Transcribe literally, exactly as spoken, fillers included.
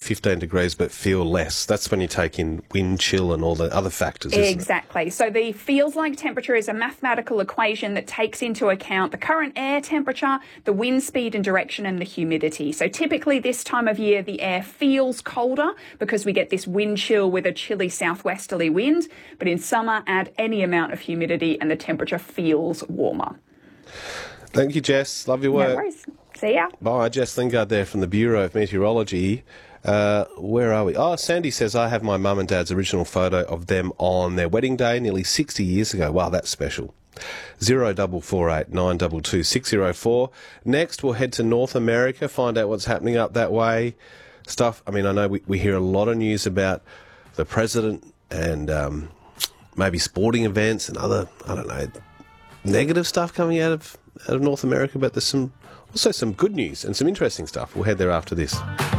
fifteen degrees but feel less. That's when you take in wind chill and all the other factors, isn't Exactly. it? So the feels like temperature is a mathematical equation that takes into account the current air temperature, the wind speed and direction, and the humidity. So typically this time of year, the air feels colder because we get this wind chill with a chilly southwesterly wind. But in summer, add any amount of humidity and the temperature feels warmer. Thank you, Jess. Love your work. No worries. See ya. Bye. Jess Lingard there from the Bureau of Meteorology. Uh, where are we? Oh, Sandy says, I have my mum and dad's original photo of them on their wedding day nearly sixty years ago. Wow, that's special. Zero double four eight nine double two six zero four. Next, we'll head to North America, find out what's happening up that way. Stuff, I mean, I know we, we hear a lot of news about the president and um, maybe sporting events and other, I don't know, negative stuff coming out of out of North America, but there's some also some good news and some interesting stuff. We'll head there after this.